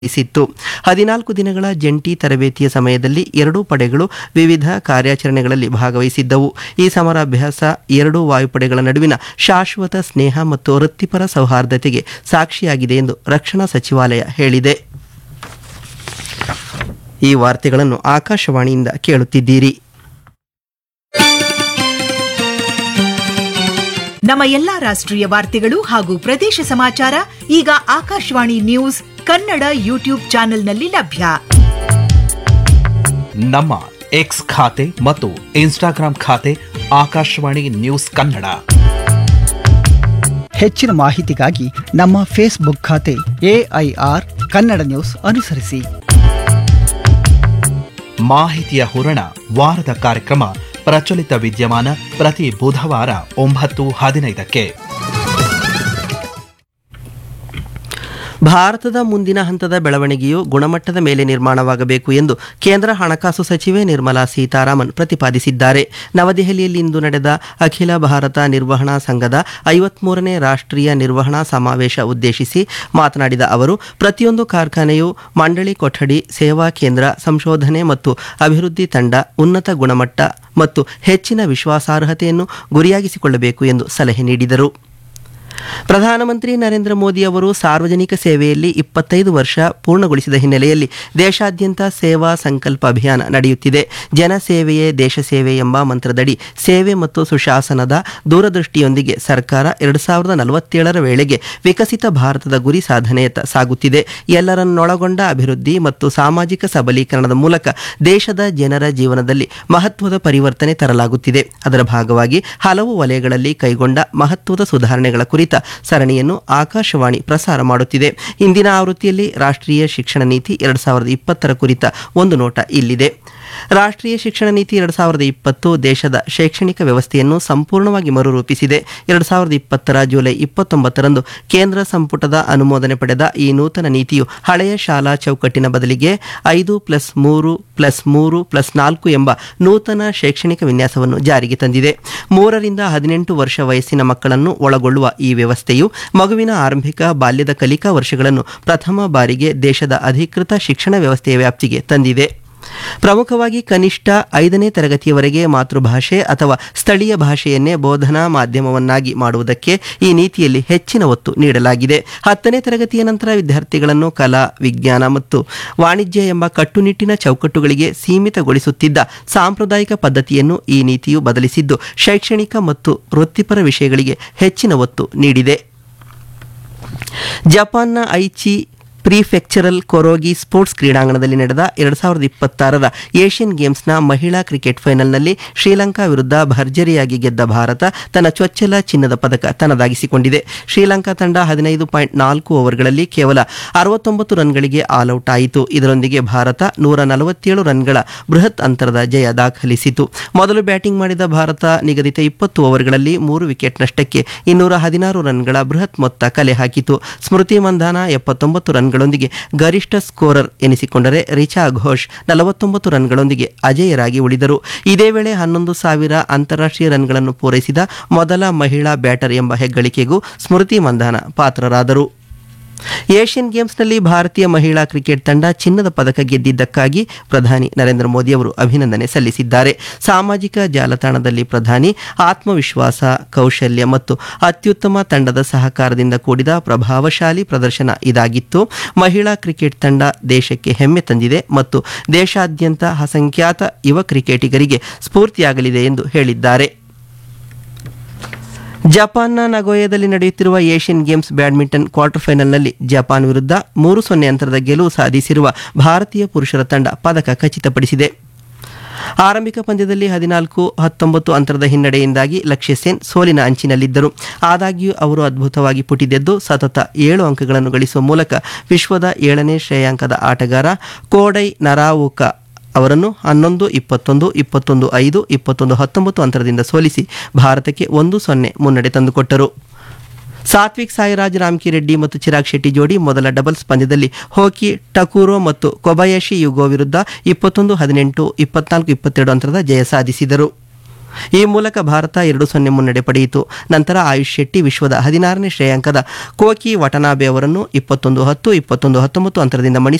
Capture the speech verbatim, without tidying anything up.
ಇಸಿತ್ತು. ಹದಿನಾಲ್ಕು ದಿನಗಳ ಜಂಟಿ ತರಬೇತಿಯ ಸಮಯದಲ್ಲಿ ಎರಡೂ ಪಡೆಗಳು ವಿವಿಧ ಕಾರ್ಯಾಚರಣೆಗಳಲ್ಲಿ ಭಾಗವಹಿಸಿದ್ದವು. ಈ ಸಮರಾಭ್ಯಾಸ ಎರಡೂ ವಾಯುಪಡೆಗಳ ನಡುವಿನ ಶಾಶ್ವತ ಸ್ನೇಹ ಮತ್ತು ವೃತ್ತಿಪರ ಸೌಹಾರ್ದತೆಗೆ ಸಾಕ್ಷಿಯಾಗಿದೆ ಎಂದು ರಕ್ಷಣಾ ಸಚಿವಾಲಯ ಹೇಳಿದೆ. ಈ ವಾರ್ತೆಗಳನ್ನು ಆಕಾಶವಾಣಿಯಿಂದ ಕೇಳುತ್ತಿದ್ದೀರಿ. ನಮ್ಮ ಎಲ್ಲಾ ರಾಷ್ಟ್ರೀಯ ವಾರ್ತೆಗಳು ಹಾಗೂ ಪ್ರದೇಶ ಸಮಾಚಾರ ಈಗ ಆಕಾಶವಾಣಿ ನ್ಯೂಸ್ ಕನ್ನಡ ಯೂಟ್ಯೂಬ್ ಚಾನೆಲ್ನಲ್ಲಿ ಲಭ್ಯ. ನಮ್ಮ ಎಕ್ಸ್ ಖಾತೆ ಮತ್ತು ಇನ್ಸ್ಟಾಗ್ರಾಂ ಖಾತೆ ಆಕಾಶವಾಣಿ ನ್ಯೂಸ್ ಕನ್ನಡ. ಹೆಚ್ಚಿನ ಮಾಹಿತಿಗಾಗಿ ನಮ್ಮ ಫೇಸ್ಬುಕ್ ಖಾತೆ ಎಐಆರ್ ಕನ್ನಡ ನ್ಯೂಸ್ ಅನುಸರಿಸಿ. ಮಾಹಿತಿಯ ಹೂರಣ ವಾರದ ಕಾರ್ಯಕ್ರಮ ಪ್ರಚಲಿತ ವಿದ್ಯಮಾನ ಪ್ರತಿ ಬುಧವಾರ ಒಂಬತ್ತು ಹದಿನೈದಕ್ಕೆ. ಭಾರತದ ಮುಂದಿನ ಹಂತದ ಬೆಳವಣಿಗೆಯು ಗುಣಮಟ್ಟದ ಮೇಲೆ ನಿರ್ಮಾಣವಾಗಬೇಕು ಎಂದು ಕೇಂದ್ರ ಹಣಕಾಸು ಸಚಿವೆ ನಿರ್ಮಲಾ ಸೀತಾರಾಮನ್ ಪ್ರತಿಪಾದಿಸಿದ್ದಾರೆ. ನವದೆಹಲಿಯಲ್ಲಿಂದು ನಡೆದ ಅಖಿಲ ಭಾರತ ನಿರ್ವಹಣಾ ಸಂಘದ ಐವತ್ಮೂರನೇ ರಾಷ್ಟ್ರೀಯ ನಿರ್ವಹಣಾ ಸಮಾವೇಶ ಉದ್ದೇಶಿಸಿ ಮಾತನಾಡಿದ ಅವರು, ಪ್ರತಿಯೊಂದು ಕಾರ್ಖಾನೆಯು ಮಂಡಳಿ ಕೊಠಡಿ, ಸೇವಾ ಕೇಂದ್ರ, ಸಂಶೋಧನೆ ಮತ್ತು ಅಭಿವೃದ್ಧಿ ತಂಡ ಉನ್ನತ ಗುಣಮಟ್ಟ ಮತ್ತು ಹೆಚ್ಚಿನ ವಿಶ್ವಾಸಾರ್ಹತೆಯನ್ನು ಗುರಿಯಾಗಿಸಿಕೊಳ್ಳಬೇಕು ಎಂದು ಸಲಹೆ ನೀಡಿದರು. ಪ್ರಧಾನಮಂತ್ರಿ ನರೇಂದ್ರ ಮೋದಿ ಅವರು ಸಾರ್ವಜನಿಕ ಸೇವೆಯಲ್ಲಿ ಇಪ್ಪತ್ತೈದು ವರ್ಷ ಪೂರ್ಣಗೊಳಿಸಿದ ಹಿನ್ನೆಲೆಯಲ್ಲಿ ದೇಶಾದ್ಯಂತ ಸೇವಾ ಸಂಕಲ್ಪ ಅಭಿಯಾನ ನಡೆಯುತ್ತಿದೆ. ಜನಸೇವೆಯೇ ದೇಶ ಸೇವೆ ಎಂಬ ಮಂತ್ರದಡಿ ಸೇವೆ ಮತ್ತು ಸುಶಾಸನದ ದೂರದೃಷ್ಟಿಯೊಂದಿಗೆ ಸರ್ಕಾರ ಎರಡು ಸಾವಿರದ ನಲವತ್ತೇಳರ ವೇಳೆಗೆ ವಿಕಸಿತ ಭಾರತದ ಗುರಿ ಸಾಧನೆಯತ್ತ ಸಾಗುತ್ತಿದೆ. ಎಲ್ಲರನ್ನೊಳಗೊಂಡ ಅಭಿವೃದ್ಧಿ ಮತ್ತು ಸಾಮಾಜಿಕ ಸಬಲೀಕರಣದ ಮೂಲಕ ದೇಶದ ಜನರ ಜೀವನದಲ್ಲಿ ಮಹತ್ವದ ಪರಿವರ್ತನೆ ತರಲಾಗುತ್ತಿದೆ. ಅದರ ಭಾಗವಾಗಿ ಹಲವು ವಲಯಗಳಲ್ಲಿ ಕೈಗೊಂಡ ಮಹತ್ವದ ಸುಧಾರಣೆಗಳ ಕುರಿತ ಸರಣಿಯನ್ನು ಆಕಾಶವಾಣಿ ಪ್ರಸಾರ ಮಾಡುತ್ತಿದೆ. ಇಂದಿನ ಆವೃತ್ತಿಯಲ್ಲಿ ರಾಷ್ಟ್ರೀಯ ಶಿಕ್ಷಣ ನೀತಿ ಎರಡು ಸಾವಿರದ ಇಪ್ಪತ್ತರ ಕುರಿತ ಒಂದು ನೋಟ ಇಲ್ಲಿದೆ. ರಾಷ್ಟ್ರೀಯ ಶಿಕ್ಷಣ ನೀತಿ ಎರಡು ಸಾವಿರದ ಇಪ್ಪತ್ತು ದೇಶದ ಶೈಕ್ಷಣಿಕ ವ್ಯವಸ್ಥೆಯನ್ನು ಸಂಪೂರ್ಣವಾಗಿ ಮರುರೂಪಿಸಿದೆ. ಎರಡು ಸಾವಿರದ ಇಪ್ಪತ್ತರ ಜುಲೈ ಇಪ್ಪತ್ತೊಂಬತ್ತರಂದು ಕೇಂದ್ರ ಸಂಪುಟದ ಅನುಮೋದನೆ ಪಡೆದ ಈ ನೂತನ ನೀತಿಯು ಹಳೆಯ ಶಾಲಾ ಚೌಕಟ್ಟಿನ ಬದಲಿಗೆ ಐದು ಪ್ಲಸ್ ಮೂರು ಪ್ಲಸ್ ಮೂರು ಪ್ಲಸ್ ನಾಲ್ಕು ಎಂಬ ನೂತನ ಶೈಕ್ಷಣಿಕ ವಿನ್ಯಾಸವನ್ನು ಜಾರಿಗೆ ತಂದಿದೆ. ಮೂರರಿಂದ ಹದಿನೆಂಟು ವರ್ಷ ವಯಸ್ಸಿನ ಮಕ್ಕಳನ್ನು ಒಳಗೊಳ್ಳುವ ಈ ವ್ಯವಸ್ಥೆಯು ಮಗುವಿನ ಆರಂಭಿಕ ಬಾಲ್ಯದ ಕಲಿಕಾ ವರ್ಷಗಳನ್ನು ಪ್ರಥಮ ಬಾರಿಗೆ ದೇಶದ ಅಧಿಕೃತ ಶಿಕ್ಷಣ ವ್ಯವಸ್ಥೆಯ ವ್ಯಾಪ್ತಿಗೆ ತಂದಿದೆ. ಪ್ರಮುಖವಾಗಿ ಕನಿಷ್ಠ ಐದನೇ ತರಗತಿಯವರೆಗೆ ಮಾತೃಭಾಷೆ ಅಥವಾ ಸ್ಥಳೀಯ ಭಾಷೆಯನ್ನೇ ಬೋಧನಾ ಮಾಧ್ಯಮವನ್ನಾಗಿ ಮಾಡುವುದಕ್ಕೆ ಈ ನೀತಿಯಲ್ಲಿ ಹೆಚ್ಚಿನ ಒತ್ತು ನೀಡಲಾಗಿದೆ. ಹತ್ತನೇ ತರಗತಿಯ ನಂತರ ವಿದ್ಯಾರ್ಥಿಗಳನ್ನು ಕಲಾ, ವಿಜ್ಞಾನ ಮತ್ತು ವಾಣಿಜ್ಯ ಎಂಬ ಕಟ್ಟುನಿಟ್ಟಿನ ಚೌಕಟ್ಟುಗಳಿಗೆ ಸೀಮಿತಗೊಳಿಸುತ್ತಿದ್ದ ಸಾಂಪ್ರದಾಯಿಕ ಪದ್ಧತಿಯನ್ನು ಈ ನೀತಿಯು ಬದಲಿಸಿದ್ದು ಶೈಕ್ಷಣಿಕ ಮತ್ತು ವೃತ್ತಿಪರ ವಿಷಯಗಳಿಗೆ ಹೆಚ್ಚಿನ ಒತ್ತು ನೀಡಿದೆ. ಜಪಾನ್ನ ಐಚಿ ಪ್ರಿಫೆಕ್ಚರಲ್ ಕೊರೋಗಿ ಸ್ಪೋರ್ಟ್ಸ್ ಕ್ರೀಡಾಂಗಣದಲ್ಲಿ ನಡೆದ ಎರಡು ಸಾವಿರದ ಇಪ್ಪತ್ತಾರರ ಏಷ್ಯನ್ ಗೇಮ್ಸ್ನ ಮಹಿಳಾ ಕ್ರಿಕೆಟ್ ಫೈನಲ್ನಲ್ಲಿ ಶ್ರೀಲಂಕಾ ವಿರುದ್ಧ ಭರ್ಜರಿಯಾಗಿ ಗೆದ್ದ ಭಾರತ ತನ್ನ ಚೊಚ್ಚಲ ಚಿನ್ನದ ಪದಕ ತನ್ನದಾಗಿಸಿಕೊಂಡಿದೆ. ಶ್ರೀಲಂಕಾ ತಂಡ ಹದಿನೈದು ಪಾಯಿಂಟ್ ನಾಲ್ಕು ಓವರ್ಗಳಲ್ಲಿ ಕೇವಲ ಅರವತ್ತೊಂಬತ್ತು ರನ್ಗಳಿಗೆ ಆಲ್ಔಟ್ ಆಯಿತು. ಇದರೊಂದಿಗೆ ಭಾರತ ನೂರ ನಲವತ್ತೇಳು ರನ್ಗಳ ಬೃಹತ್ ಅಂತರದ ಜಯ ದಾಖಲಿಸಿತು. ಮೊದಲು ಬ್ಯಾಟಿಂಗ್ ಮಾಡಿದ ಭಾರತ ನಿಗದಿತ ಇಪ್ಪತ್ತು ಓವರ್ಗಳಲ್ಲಿ ಮೂರು ವಿಕೆಟ್ ನಷ್ಟಕ್ಕೆ ಇನ್ನೂರ ಹದಿನಾರು ರನ್ಗಳ ಬೃಹತ್ ಮೊತ್ತ ಕಲೆ ಹಾಕಿತು. ಸ್ಮೃತಿ ಮಂಧಾನ ಎಪ್ಪತ್ತೊಂಬತ್ತು ರನ್ ಗಳೊಂದಿಗೆ ಗರಿಷ್ಠ ಸ್ಕೋರರ್ ಎನಿಸಿಕೊಂಡರೆ ರಿಚಾ ಘೋಷ್ ನಲವತ್ತೊಂಬತ್ತು ರನ್ಗಳೊಂದಿಗೆ ಅಜೇಯರಾಗಿ ಉಳಿದರು. ಇದೇ ವೇಳೆ ಹನ್ನೊಂದು ಸಾವಿರ ಅಂತಾರಾಷ್ಟ್ರೀಯ ರನ್ಗಳನ್ನು ಪೂರೈಸಿದ ಮೊದಲ ಮಹಿಳಾ ಬ್ಯಾಟರ್ ಎಂಬ ಹೆಗ್ಗಳಿಕೆಗೂ ಸ್ಮೃತಿ ಮಂಧಾನ ಪಾತ್ರರಾದರು. ಏಷ್ಯನ್ ಗೇಮ್ಸ್ನಲ್ಲಿ ಭಾರತೀಯ ಮಹಿಳಾ ಕ್ರಿಕೆಟ್ ತಂಡ ಚಿನ್ನದ ಪದಕ ಗೆದ್ದಿದ್ದಕ್ಕಾಗಿ ಪ್ರಧಾನಿ ನರೇಂದ್ರ ಮೋದಿ ಅವರು ಅಭಿನಂದನೆ ಸಲ್ಲಿಸಿದ್ದಾರೆ. ಸಾಮಾಜಿಕ ಜಾಲತಾಣದಲ್ಲಿ ಪ್ರಧಾನಿ ಆತ್ಮವಿಶ್ವಾಸ, ಕೌಶಲ್ಯ ಮತ್ತು ಅತ್ಯುತ್ತಮ ತಂಡದ ಸಹಕಾರದಿಂದ ಕೂಡಿದ ಪ್ರಭಾವಶಾಲಿ ಪ್ರದರ್ಶನ ಇದಾಗಿತ್ತು. ಮಹಿಳಾ ಕ್ರಿಕೆಟ್ ತಂಡ ದೇಶಕ್ಕೆ ಹೆಮ್ಮೆ ತಂದಿದೆ ಮತ್ತು ದೇಶಾದ್ಯಂತ ಅಸಂಖ್ಯಾತ ಯುವ ಕ್ರಿಕೆಟಿಗರಿಗೆ ಸ್ಫೂರ್ತಿಯಾಗಲಿದೆ ಎಂದು ಹೇಳಿದ್ದಾರೆ. ಜಪಾನ್ನ ನಗೋಯಾದಲ್ಲಿ ನಡೆಯುತ್ತಿರುವ ಏಷ್ಯನ್ ಗೇಮ್ಸ್ ಬ್ಯಾಡ್ಮಿಂಟನ್ ಕ್ವಾರ್ಟರ್ ಫೈನಲ್ನಲ್ಲಿ ಜಪಾನ್ ವಿರುದ್ಧ ಮೂರು ಸೊನ್ನೆ ಅಂತರದ ಗೆಲುವು ಸಾಧಿಸಿರುವ ಭಾರತೀಯ ಪುರುಷರ ತಂಡ ಪದಕ ಖಚಿತಪಡಿಸಿದೆ. ಆರಂಭಿಕ ಪಂದ್ಯದಲ್ಲಿ ಹದಿನಾಲ್ಕು ಹತ್ತೊಂಬತ್ತು ಅಂತರದ ಹಿನ್ನಡೆಯಿಂದಾಗಿ ಲಕ್ಷ್ಯ ಸೇನ್ ಸೋಲಿನ ಅಂಚಿನಲ್ಲಿದ್ದರು. ಆದಾಗ್ಯೂ ಅವರು ಅದ್ಭುತವಾಗಿ ಪುಟಿದೆದ್ದು ಸತತ ಏಳು ಅಂಕಗಳನ್ನು ಗಳಿಸುವ ಮೂಲಕ ವಿಶ್ವದ ಏಳನೇ ಶ್ರೇಯಾಂಕದ ಆಟಗಾರ ಕೋಡೈ ನರಾವುಕ ಅವರನ್ನು ಹನ್ನೊಂದು ಇಪ್ಪತ್ತೊಂದು ಇಪ್ಪತ್ತೊಂದು ಐದು ಇಪ್ಪತ್ತೊಂದು ಹತ್ತೊಂಬತ್ತು ಅಂತರದಿಂದ ಸೋಲಿಸಿ ಭಾರತಕ್ಕೆ ಒಂದು ಸೊನ್ನೆ ಮುನ್ನಡೆ ತಂದುಕೊಟ್ಟರು. ಸಾತ್ವಿಕ್ ಸಾಯಿರಾಜ್ ರಾಮ್ಕಿರೆಡ್ಡಿ ಮತ್ತು ಚಿರಾಗ್ ಶೆಟ್ಟಿ ಜೋಡಿ ಮೊದಲ ಡಬಲ್ಸ್ ಪಂದ್ಯದಲ್ಲಿ ಹೋಕಿ ಟಕೂರೋ ಮತ್ತು ಕೊಬಯಾಶಿ ಯುಗೋ ವಿರುದ್ಧ ಇಪ್ಪತ್ತೊಂದು ಹದಿನೆಂಟು ಇಪ್ಪತ್ನಾಲ್ಕು ಇಪ್ಪತ್ತೆರಡು ಅಂತರದ ಜಯ ಸಾಧಿಸಿದರು. ಈ ಮೂಲಕ ಭಾರತ ಎರಡು ಸೊನ್ನೆ ಮುನ್ನಡೆ ಪಡೆಯಿತು. ನಂತರ ಆಯುಷ್ ಶೆಟ್ಟಿ ವಿಶ್ವದ ಹದಿನಾರನೇ ಶ್ರೇಯಾಂಕದ ಕೋಕಿ ವಟನಾಬೆ ಅವರನ್ನು ಇಪ್ಪತ್ತೊಂದು ಹತ್ತು ಇಪ್ಪತ್ತೊಂದು ಹತ್ತೊಂಬತ್ತು ಅಂತರದಿಂದ ಮಣಿಸಿ